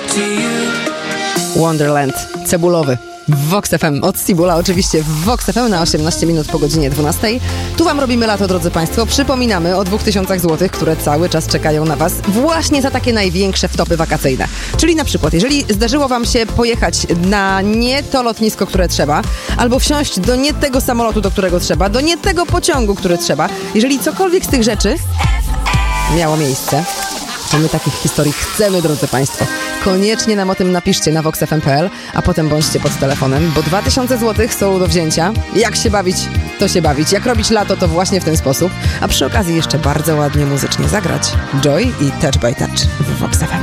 Wonderland, cebulowy. W Vox FM od Cibula, oczywiście w Vox FM na 18 minut po godzinie 12. Tu wam robimy lato, drodzy państwo. Przypominamy o 2000 złotych, które cały czas czekają na was właśnie za takie największe wtopy wakacyjne. Czyli na przykład, jeżeli zdarzyło wam się pojechać na nie to lotnisko, które trzeba, albo wsiąść do nie tego samolotu, do którego trzeba, do nie tego pociągu, który trzeba, jeżeli cokolwiek z tych rzeczy miało miejsce, to my takich historii chcemy, drodzy państwo. Koniecznie nam o tym napiszcie na voxfm.pl, a potem bądźcie pod telefonem, bo 2000 złotych są do wzięcia. Jak się bawić, to się bawić. Jak robić lato, to właśnie w ten sposób. A przy okazji jeszcze bardzo ładnie muzycznie zagrać Joy i Touch by Touch w Vox FM.